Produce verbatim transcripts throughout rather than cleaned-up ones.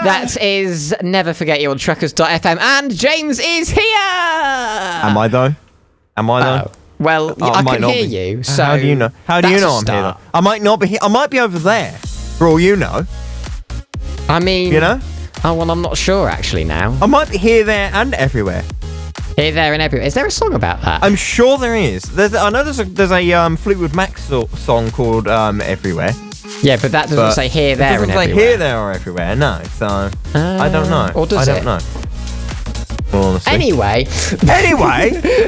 That is Never Forget You on truckers dot f m, and James is here! Am I though? Am I though? Oh. Well, Oh, I, I might can not hear be. you, so... How do you know? How do you that's a know I'm here? start. though? I might not be here. I might be over there, for all you know. I mean... You know? Oh, well, I'm not sure, actually, now. I might be here, there, and everywhere. Here, there, and everywhere. Is there a song about that? I'm sure there is. There's, I know there's a, there's a um, Fleetwood Mac so- song called um, Everywhere. yeah, but that doesn't But say here, there, It doesn't and say everywhere. here, there, or everywhere. No, so I don't know. Or does I don't it? know. Honestly. Anyway, Anyway,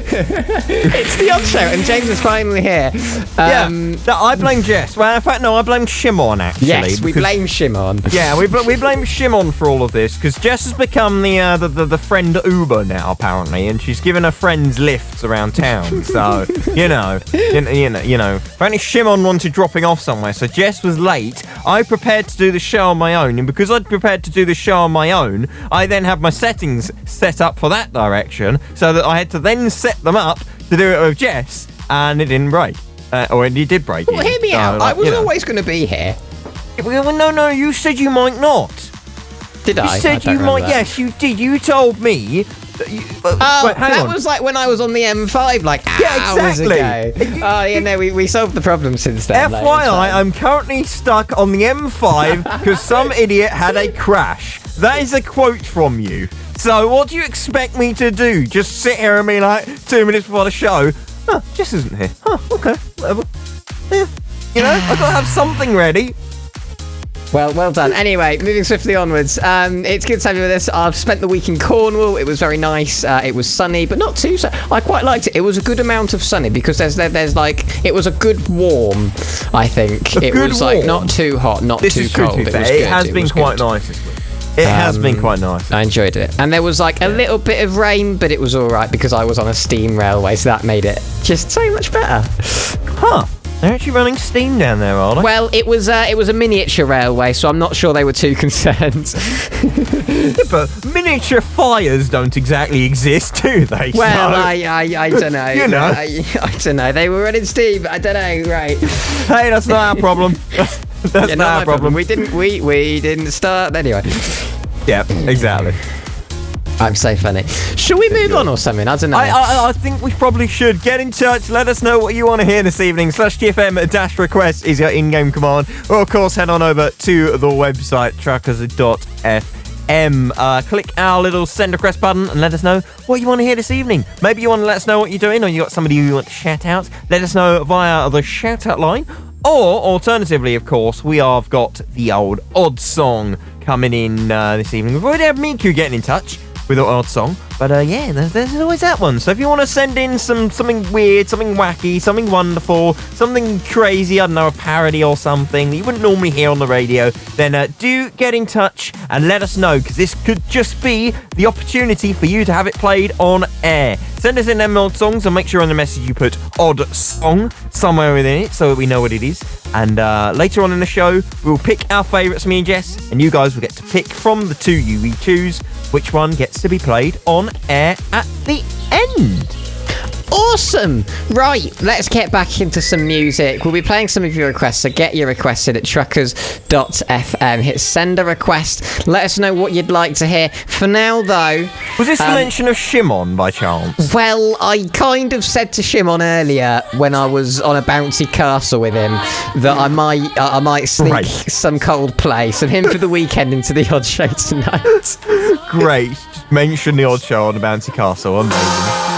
it's the Odd Show, and James is finally here. Um, yeah, no, I blame Jess. Well, in fact, no, I blame Shimon, actually. yes, we because- blame Shimon. Yeah, we, bl- we blame Shimon for all of this, because Jess has become the, uh, the, the the friend Uber now, apparently, and she's given her friends lifts around town, so, you know, you, know- you know, you know. Apparently Shimon wanted dropping off somewhere, so Jess was late. I prepared to do the show on my own, and because I'd prepared to do the show on my own, I then have my settings set up for that direction, so that I had to then set them up to do it with Jess, and it didn't break. Uh, or it did break. Well, even. hear me So, out. like, I was you know. always going to be here. Well, no, no, you said you might not. Did I? You I said don't you remember might. that. Yes, you did. You told me. That you, uh, Oh, wait, hang that on. was like when I was on the M five, like Yeah, hours exactly. ago. Oh, yeah, no, we, we solved the problem since then. F like, Y it's I, fine. I'm currently stuck on the M five because some idiot had a crash. That is a quote from you. So what do you expect me to do? Just sit here and be like, two minutes before the show, huh, Jess isn't here. Huh, okay, whatever. Yeah. You know, I've got to have something ready. Well, well done. Anyway, moving swiftly onwards. Um, it's good to have you with us. I've spent the week in Cornwall. It was very nice. Uh, it was sunny, but not too sunny. I quite liked it. It was a good amount of sunny because there's there, there's like it was a good warm. I think A it good was like warm? not too hot, not This too is true, cold. to be It fair. was It good. has been was quite good. nice this week. It has been Um, quite nice. I enjoyed it. And there was like a little bit of rain, but it was all right because I was on a steam railway, so that made it just so much better. Huh. They're actually running steam down there, are they? Well, it was uh, it was a miniature railway, so I'm not sure they were too concerned. Yeah, but miniature fires don't exactly exist, do they? Well, So- I, I, I don't know. You know. I, I don't know. They were running steam. I don't know. Right. Hey, that's not our problem. That's Yeah, not not our my problem. We didn't. We we didn't start anyway. Yeah, exactly. I'm so funny. Should we move on or something? I don't know. I, I I think we probably should get in touch. Let us know what you want to hear this evening. Slash T F M dash request is your in-game command. Or of course, head on over to the website truckers dot f m. Uh, click our little send request button and let us know what you want to hear this evening. Maybe you want to let us know what you're doing, or you got somebody who you want to shout out. Let us know via the shout out line. Or alternatively, of course, we have got the old odd song coming in uh, this evening. We've already had Miku getting in touch with an odd song, but uh, yeah, there's, there's always that one. So if you want to send in some something weird, something wacky, something wonderful, something crazy, I don't know, a parody or something that you wouldn't normally hear on the radio, then uh, do get in touch and let us know, because this could just be the opportunity for you to have it played on air. Send us in them odd songs and make sure on the message you put odd song somewhere within it so that we know what it is. And uh, later on in the show, we'll pick our favourites, me and Jess, and you guys will get to pick from the two you we choose which one gets to be played on air at the end. Awesome! Right, let's get back into some music. We'll be playing some of your requests, so get your requests in at truckers dot f m. Hit send a request. Let us know what you'd like to hear. For now, though... Was this um, the mention of Shimon by chance? Well, I kind of said to Shimon earlier when I was on a bouncy castle with him that I might uh, I might sneak Right. some Coldplay, some Him for the Weekend into the Odd Show tonight. Great. Just mention the odd show on the Bouncy Castle. Amazing.